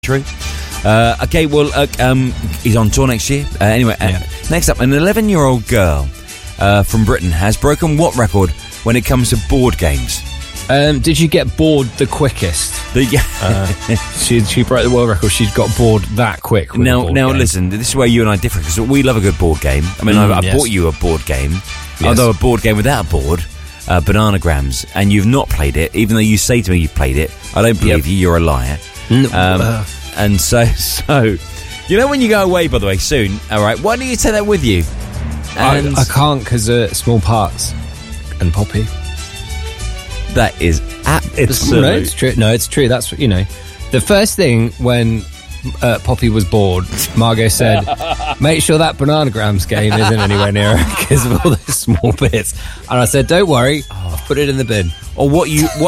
True. Okay, well, he's on tour next year. Next up, an 11-year-old girl from Britain has broken what record when it comes to board games? Did you get bored the quickest? She broke the world record. She got bored that quick. With Now, game. listen, this is where you and I differ, because we love a good board game. I mean, I bought you a board game, although a board game without a board, Bananagrams, and you've not played it, even though you say to me you've played it. I don't believe you. You're a liar. And so, you know, when you go away, by the way, soon, all right, why don't you take that with you? And I can't, because small parts and Poppy. That is absolute. No, it's true. No, it's true. That's, you know, the first thing when Poppy was bored, Margot said, make sure that Bananagrams game isn't anywhere near her because of all those small bits. And I said, don't worry, I've put it in the bin. Or what?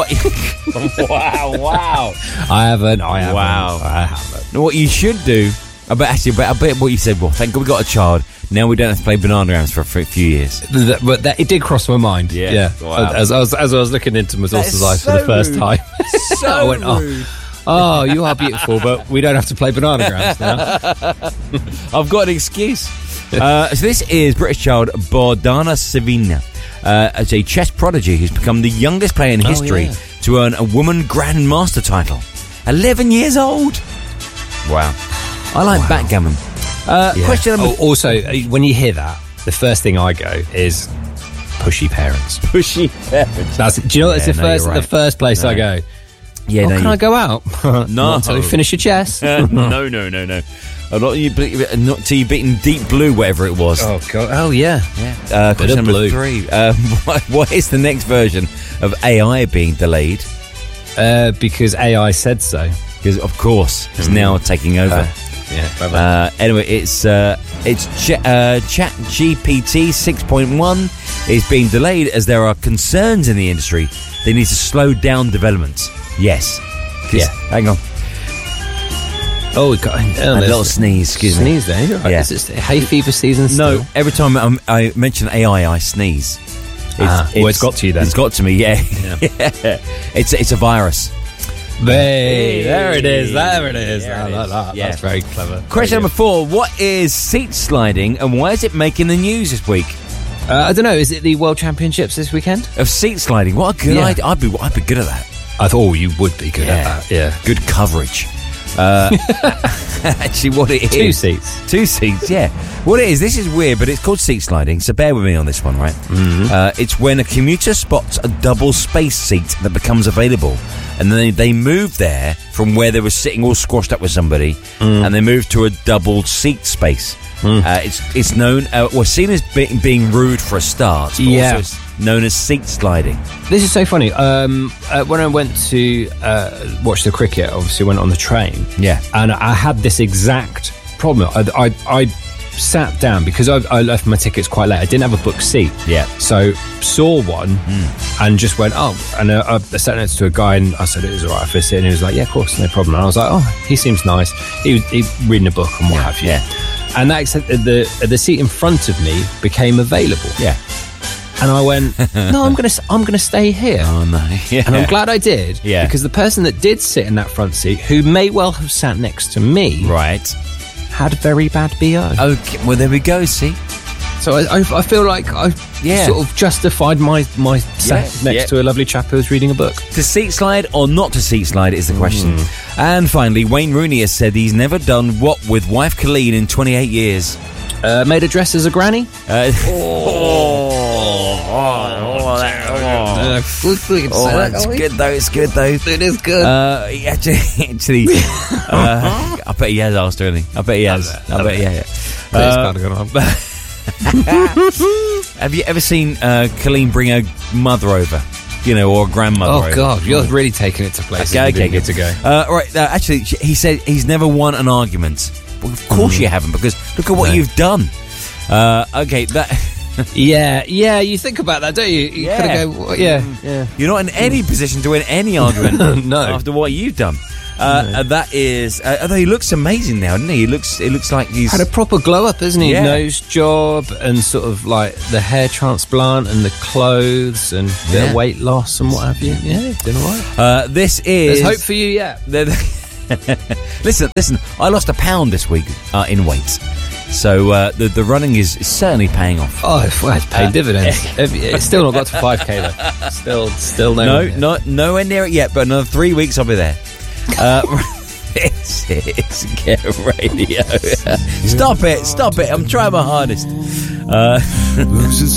Wow. I haven't. Wow. What you should do, I bet what you said, well, thank God we got a child. Now we don't have to play Bananagrams for a few years. But it did cross my mind. Yeah. Wow. As I was looking into Medusa's eyes for the first time. So I went, oh, you are beautiful, but we don't have to play Bananagrams now. I've got an excuse. So this is British child Bordana Savina, as a chess prodigy who's become the youngest player in history to earn a woman grandmaster title. 11 years old. Wow. I like backgammon. Question number... also, when you hear that, the first thing I go is pushy parents. Pushy parents. Do you know what's the first place I go? Yeah, can I go out? No. Not until you finish your chess. No. Not till you've beaten Deep Blue, whatever it was. Oh, God. Oh, yeah. Question number blue. 3. Why is the next version of AI being delayed? Because AI said so. Because, of course, it's now taking over. Anyway, it's ChatGPT 6.1 is being delayed as there are concerns in the industry. They need to slow down development. Yes. Hang on. Oh, we got a little sneeze. Excuse me. Sneeze there. Right. Is it hay fever season still? No, every time I mention AI, I sneeze. It's got to you then. It's got to me, yeah. It's a virus. There it is. I like that. Yeah. That's very clever. Question number 4. What is seat sliding and why is it making the news this week? I don't know. Is it the World Championships this weekend? Of seat sliding? What a good idea. I'd be good at that. I thought you would be good at that. Yeah. Good coverage. Actually, what it is... 2 seats, yeah. What it is, this is weird, but it's called seat sliding, so bear with me on this one, right? Mm-hmm. It's when a commuter spots a double space seat that becomes available, and then they move there from where they were sitting all squashed up with somebody, and they move to a double seat space. It's known, seen as being rude for a start, but also it's known as seat sliding. This is so funny. When I went to watch the cricket, obviously went on the train. Yeah. And I had this exact problem. I sat down because I left my tickets quite late. I didn't have a booked seat. Yeah. So saw one and just went, and I sat next to a guy and I said, it was all right if I sit. And he was like, yeah, of course, no problem. And I was like, he seems nice. He was reading a book and what have you. Yeah. And that the seat in front of me became available. Yeah. And I went, no, I'm gonna stay here. Oh no! Yeah. And I'm glad I did. Yeah. Because the person that did sit in that front seat, who may well have sat next to me, right, had very bad BO. Okay. Well, there we go. See. So I feel like I sort of justified my sat next to a lovely chap who was reading a book. To seat slide or not to seat slide is the question. And finally, Wayne Rooney has said he's never done what with wife Colleen in 28 years. Made a dress as a granny? That's good though. It's good though. It is good. Actually, I bet he has asked her anything. I bet he has. I bet yeah. Have you ever seen Colleen bring her mother over? You know, or a grandmother over? Oh, God, you're really taking it to places Okay, good to go. Right, actually, he said he's never won an argument. Well, of course you haven't, because look at what you've done. Okay, that... yeah, you think about that, don't you? You kind of go, yeah. You're not in any position to win any argument no. after what you've done. That is, although he looks amazing now, doesn't he? It looks like he's had a proper glow up, hasn't he? Yeah. Nose job and sort of like the hair transplant and the clothes and the weight loss and what have you. Yeah, doing all right. This is... There's hope for you yet. Listen. I lost a pound this week in weight, so the running is certainly paying off. Oh, it's paid dividends. It's still not got to 5k though. Still nowhere near it yet. But another 3 weeks, I'll be there. This is Get Radio. Stop it! I'm trying my hardest.